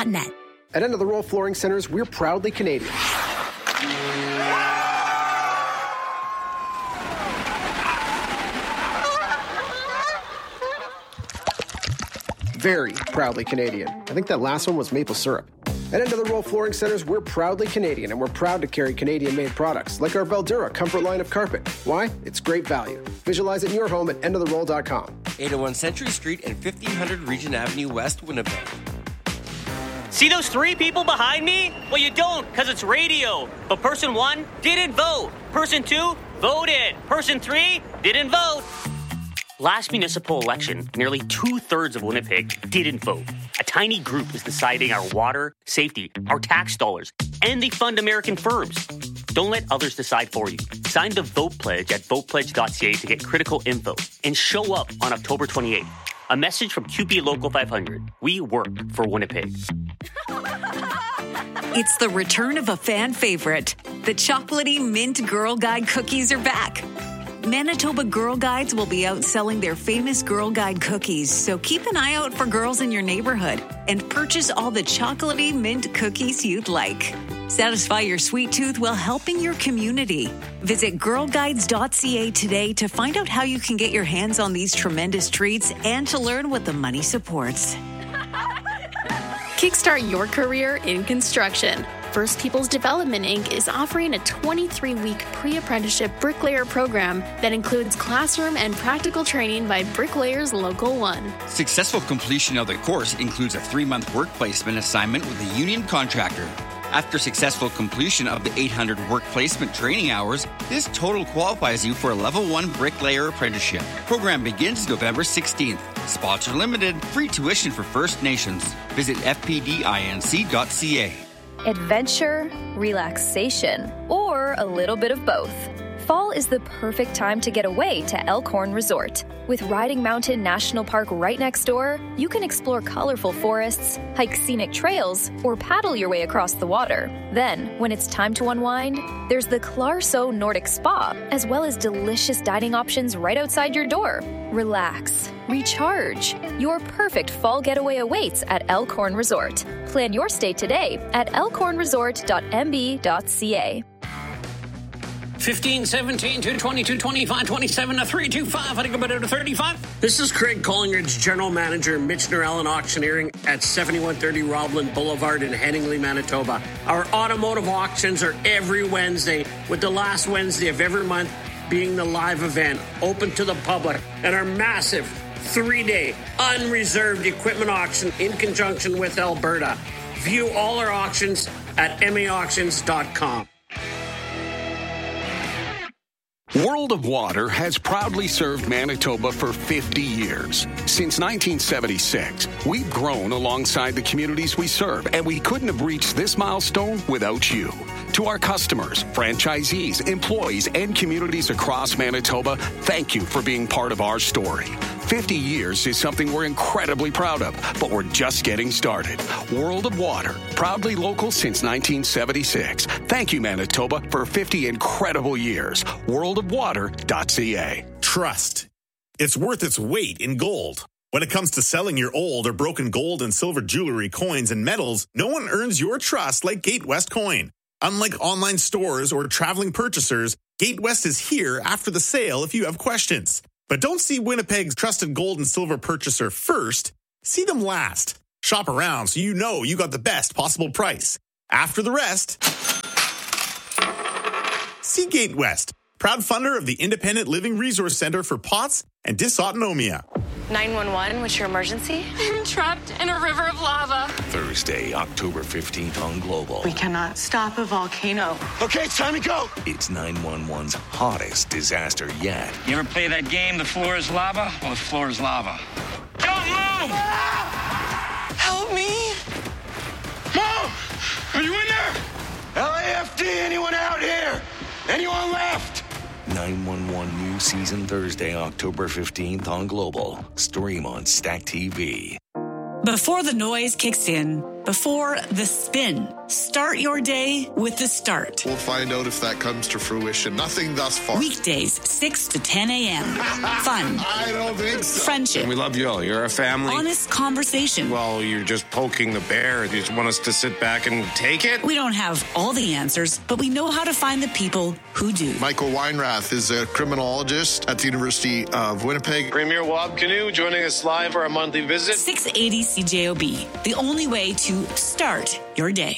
At End of the Roll Flooring Centers, we're proudly Canadian. Very proudly Canadian. I think that last one was maple syrup. At End of the Roll Flooring Centers, we're proudly Canadian, and we're proud to carry Canadian-made products, like our Veldura Comfort line of carpet. Why? It's great value. Visualize it in your home at endoftheroll.com. 801 Century Street and 1500 Regent Avenue West, Winnipeg. See those three people behind me? Well, you don't, because it's radio. But person one didn't vote. Person two voted. Person three didn't vote. Last municipal election, nearly 2/3 of Winnipeg didn't vote. A tiny group is deciding our water, safety, our tax dollars, and they fund American firms. Don't let others decide for you. Sign the Vote Pledge at votepledge.ca to get critical info and show up on October 28th. A message from QP Local 500. We work for Winnipeg. It's the return of a fan favorite. The chocolatey mint Girl Guide cookies are back. Manitoba Girl Guides will be out selling their famous Girl Guide cookies, so keep an eye out for girls in your neighborhood and purchase all the chocolatey mint cookies you'd like. Satisfy your sweet tooth while helping your community. Visit girlguides.ca today to find out how you can get your hands on these tremendous treats and to learn what the money supports. Kickstart your career in construction. First Peoples Development, Inc. is offering a 23-week pre-apprenticeship bricklayer program that includes classroom and practical training by Bricklayers Local 1. Successful completion of the course includes a 3-month work placement assignment with a union contractor. After successful completion of the 800 work placement training hours, this total qualifies you for a Level 1 bricklayer apprenticeship. Program begins November 16th. Spots are limited. Free tuition for First Nations. Visit fpdinc.ca. Adventure, relaxation, or a little bit of both. Fall is the perfect time to get away to Elkhorn Resort. With Riding Mountain National Park right next door, you can explore colorful forests, hike scenic trails, or paddle your way across the water. Then, when it's time to unwind, there's the Clarso Nordic Spa, as well as delicious dining options right outside your door. Relax, recharge. Your perfect fall getaway awaits at Elkhorn Resort. Plan your stay today at elkhornresort.mb.ca. 15, 17, 220, 225, 27, 325, I think about it to 35. This is Craig Collingridge, General Manager, Mitch Norell Auctioneering at 7130 Roblin Boulevard in Headingley, Manitoba. Our automotive auctions are every Wednesday, with the last Wednesday of every month being the live event open to the public and our massive 3-day unreserved equipment auction in conjunction with Alberta. View all our auctions at maauctions.com. World of Water has proudly served Manitoba for 50 years. Since 1976, we've grown alongside the communities we serve, and we couldn't have reached this milestone without you. To our customers, franchisees, employees, and communities across Manitoba, thank you for being part of our story. 50 years is something we're incredibly proud of, but we're just getting started. World of Water, proudly local since 1976. Thank you, Manitoba, for 50 incredible years. Worldofwater.ca. Trust. It's worth its weight in gold. When it comes to selling your old or broken gold and silver jewelry, coins, and metals, no one earns your trust like Gatewest Coin. Unlike online stores or traveling purchasers, Gatewest is here after the sale if you have questions. But don't see Winnipeg's trusted gold and silver purchaser first. See them last. Shop around so you know you got the best possible price. After the rest, see Gatewest, proud funder of the Independent Living Resource Center for POTS and Dysautonomia. 911, what's your emergency? I'm trapped in a river of lava. Thursday, October 15th on Global. We cannot stop a volcano. Okay, it's time to go. It's 911's hottest disaster yet. You ever play that game, The Floor is Lava? Well, the floor is lava. Don't move! Ah! Help me! Mom! Are you in there? LAFD, anyone out here? Anyone left? 911 new season Thursday, October 15th on Global. Stream on Stack TV. Before the noise kicks in, before the spin, start your day with The Start. We'll find out if that comes to fruition. Nothing thus far. Weekdays, 6 to 10 a.m. Fun. I don't think so. Friendship. We love you all. You're a family. Honest conversation. Well, you're just poking the bear. You just want us to sit back and take it? We don't have all the answers, but we know how to find the people who do. Michael Weinrath is a criminologist at the University of Winnipeg. Premier Wab Canoe joining us live for our monthly visit. 680 CJOB, the only way to start your day.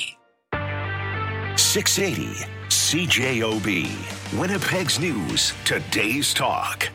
680 CJOB, Winnipeg's News, Today's Talk.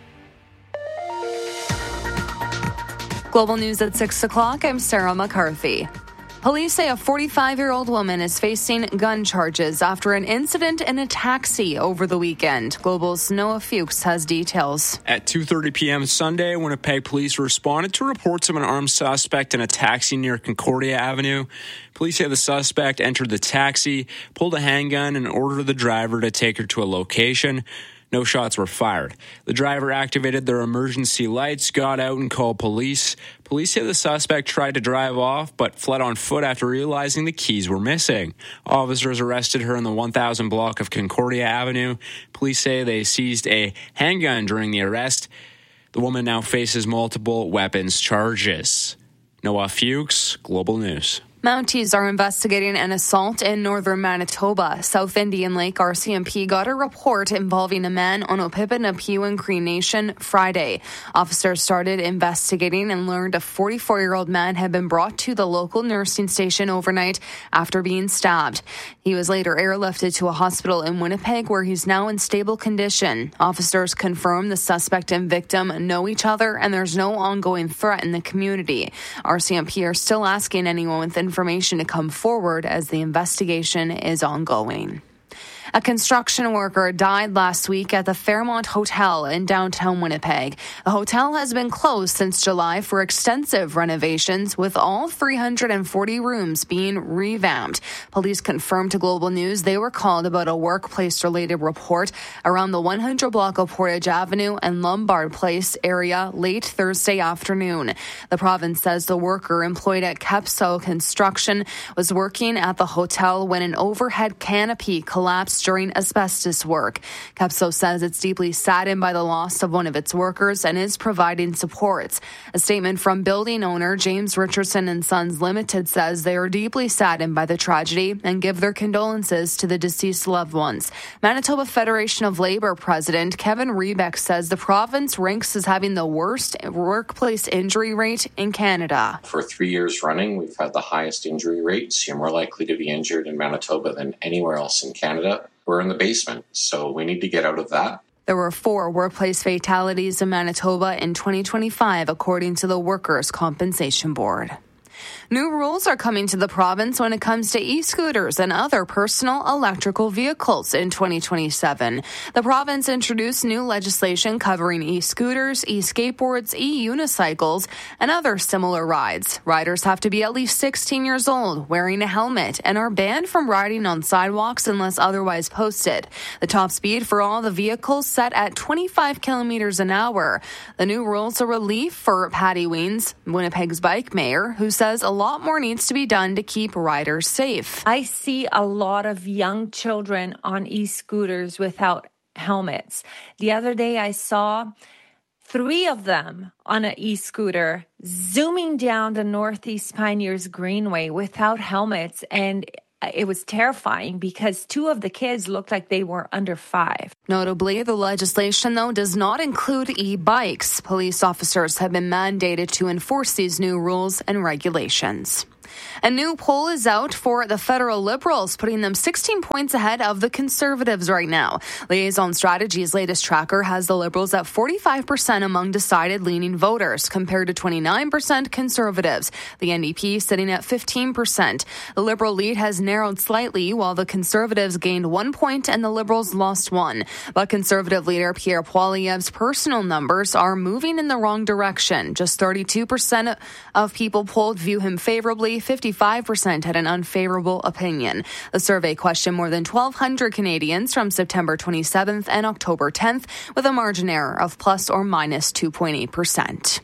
Global News at 6 o'clock. I'm Sarah McCarthy. Police say a 45-year-old woman is facing gun charges after an incident in a taxi over the weekend. Global's Noah Fuchs has details. At 2:30 p.m. Sunday, Winnipeg police responded to reports of an armed suspect in a taxi near Concordia Avenue. Police say the suspect entered the taxi, pulled a handgun, and ordered the driver to take her to a location. No shots were fired. The driver activated their emergency lights, got out, and called police. Police say the suspect tried to drive off, but fled on foot after realizing the keys were missing. Officers arrested her in the 1000 block of Concordia Avenue. Police say they seized a handgun during the arrest. The woman now faces multiple weapons charges. Noah Fuchs, Global News. Mounties are investigating an assault in northern Manitoba. South Indian Lake RCMP got a report involving a man on Opipinapiwan Cree Nation Friday. Officers started investigating and learned a 44-year-old man had been brought to the local nursing station overnight after being stabbed. He was later airlifted to a hospital in Winnipeg where he's now in stable condition. Officers confirm the suspect and victim know each other and there's no ongoing threat in the community. RCMP are still asking anyone with information to come forward as the investigation is ongoing. A construction worker died last week at the Fairmont Hotel in downtown Winnipeg. The hotel has been closed since July for extensive renovations, with all 340 rooms being revamped. Police confirmed to Global News they were called about a workplace-related report around the 100 block of Portage Avenue and Lombard Place area late Thursday afternoon. The province says the worker employed at Kepso Construction was working at the hotel when an overhead canopy collapsed during asbestos work. Kepso says it's deeply saddened by the loss of one of its workers and is providing supports. A statement from building owner James Richardson and Sons Limited says they are deeply saddened by the tragedy and give their condolences to the deceased loved ones. Manitoba Federation of Labour President Kevin Rebeck says the province ranks as having the worst workplace injury rate in Canada. For 3 years running, we've had the highest injury rates. You're more likely to be injured in Manitoba than anywhere else in Canada. We're in the basement, so we need to get out of that. There were 4 workplace fatalities in Manitoba in 2025, according to the Workers' Compensation Board. New rules are coming to the province when it comes to e-scooters and other personal electrical vehicles in 2027. The province introduced new legislation covering e-scooters, e-skateboards, e-unicycles, and other similar rides. Riders have to be at least 16 years old, wearing a helmet, and are banned from riding on sidewalks unless otherwise posted. The top speed for all the vehicles set at 25 kilometers an hour. The new rules are relief for Patty Weens, Winnipeg's bike mayor, who says a lot more needs to be done to keep riders safe. I see a lot of young children on e-scooters without helmets. The other day I saw 3 of them on an e-scooter zooming down the Northeast Pioneers Greenway without helmets, and it was terrifying because 2 of the kids looked like they were under 5. Notably, the legislation, though, does not include e-bikes. Police officers have been mandated to enforce these new rules and regulations. A new poll is out for the federal Liberals, putting them 16 points ahead of the Conservatives right now. Liaison Strategy's latest tracker has the Liberals at 45% among decided-leaning voters, compared to 29% Conservatives. The NDP sitting at 15%. The Liberal lead has narrowed slightly, while the Conservatives gained 1 point and the Liberals lost 1. But Conservative leader Pierre Poilievre's personal numbers are moving in the wrong direction. Just 32% of people polled view him favorably. 55% had an unfavorable opinion. The survey questioned more than 1,200 Canadians from September 27th and October 10th, with a margin error of plus or minus 2.8%.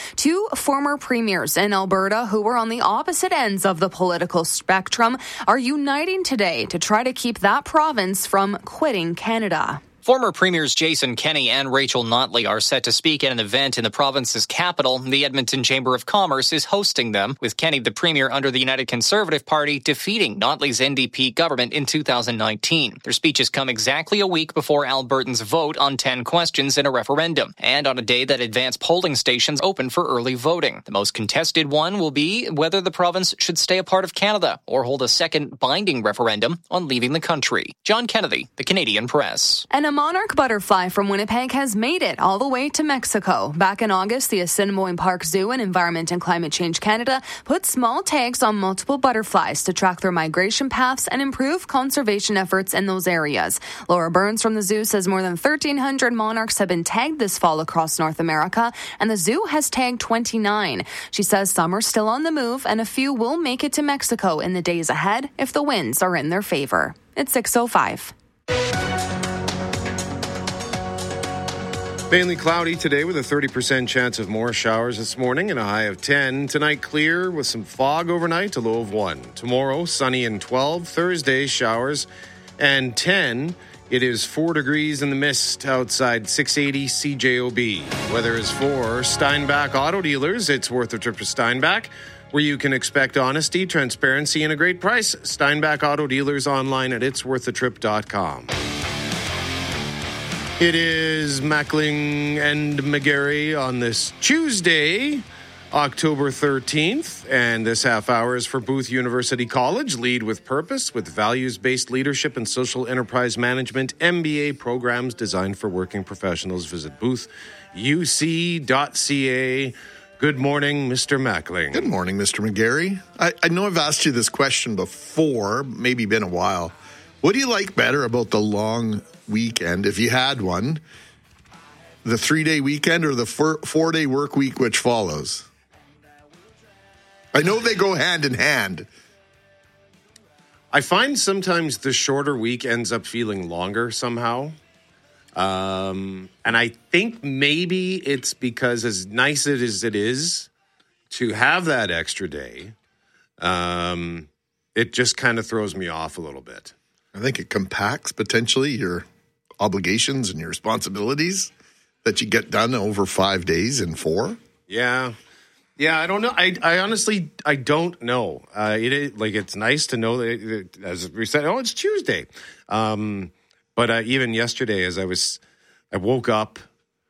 2 former premiers in Alberta who were on the opposite ends of the political spectrum are uniting today to try to keep that province from quitting Canada. Former Premiers Jason Kenney and Rachel Notley are set to speak at an event in the province's capital. The Edmonton Chamber of Commerce is hosting them, with Kenney, the Premier under the United Conservative Party, defeating Notley's NDP government in 2019. Their speeches come exactly a week before Albertans vote on 10 questions in a referendum, and on a day that advanced polling stations open for early voting. The most contested one will be whether the province should stay a part of Canada or hold a second binding referendum on leaving the country. John Kennedy, The Canadian Press. And a monarch butterfly from Winnipeg has made it all the way to Mexico. Back in August, the Assiniboine Park Zoo and Environment and Climate Change Canada put small tags on multiple butterflies to track their migration paths and improve conservation efforts in those areas. Laura Burns from the zoo says more than 1,300 monarchs have been tagged this fall across North America, and the zoo has tagged 29. She says some are still on the move, and a few will make it to Mexico in the days ahead if the winds are in their favor. It's 6:05. Mainly cloudy today with a 30% chance of more showers this morning and a high of 10. Tonight clear with some fog overnight, a low of 1. Tomorrow sunny and 12. Thursday showers and 10. It is 4 degrees in the mist outside 680 CJOB. Weather is for Steinbach Auto Dealers. It's worth a trip to Steinbach, where you can expect honesty, transparency, and a great price. Steinbach Auto Dealers online at itsworthatrip.com. It is Mackling and McGarry on this Tuesday, October 13th, and this half hour is for Booth University College. Lead with purpose, with values-based leadership and social enterprise management MBA programs designed for working professionals. Visit booth.uc.ca. Good morning, Mr. Mackling. Good morning, Mr. McGarry. I know I've asked you this question before, maybe been a while. What do you like better about the long weekend, if you had one? The 3-day weekend or the 4-day work week which follows? I know they go hand in hand. I find sometimes the shorter week ends up feeling longer somehow. And I think maybe it's because as nice as it is to have that extra day, it just kind of throws me off a little bit. I think it compacts potentially your obligations and your responsibilities that you get done over 5 days in 4. Yeah, I don't know. I honestly, I don't know. It's nice to know that, as we said, it's Tuesday. But even yesterday, as I woke up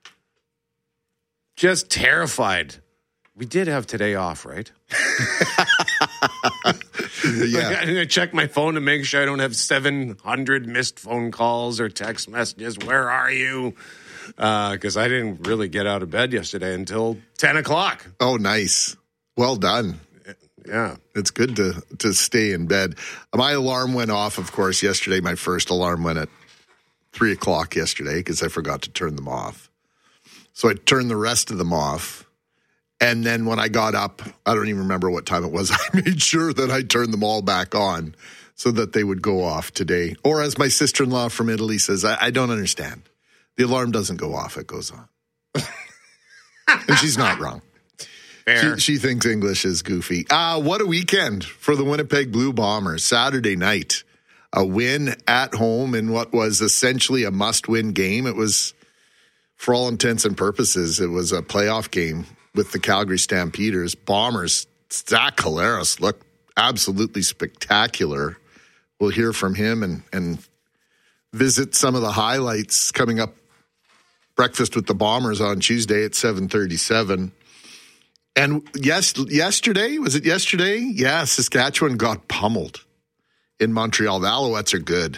just terrified. We did have today off, right? Yeah. I'm going to check my phone to make sure I don't have 700 missed phone calls or text messages. Where are you? Because I didn't really get out of bed yesterday until 10 o'clock. Oh, nice. Well done. Yeah. It's good to stay in bed. My alarm went off, of course, yesterday. My first alarm went at 3 o'clock yesterday because I forgot to turn them off. So I turned the rest of them off. And then when I got up, I don't even remember what time it was, I made sure that I turned them all back on so that they would go off today. Or as my sister-in-law from Italy says, I don't understand. The alarm doesn't go off, it goes on. And she's not wrong. She thinks English is goofy. What a weekend for the Winnipeg Blue Bombers. Saturday night, a win at home in what was essentially a must-win game. It was, for all intents and purposes, it was a playoff game with the Calgary Stampeders. Bombers, Zach Collaros looked absolutely spectacular. We'll hear from him and visit some of the highlights coming up. Breakfast with the Bombers on Tuesday at 7:37. And yesterday, was it yesterday? Yeah, Saskatchewan got pummeled in Montreal. The Alouettes are good.